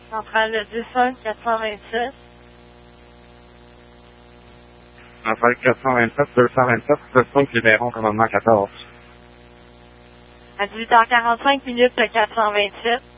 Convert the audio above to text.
Centrale le 10-1, 427. Centrale 427, 227, station Libéron, commandement 14. À 18h45 minutes, le 427.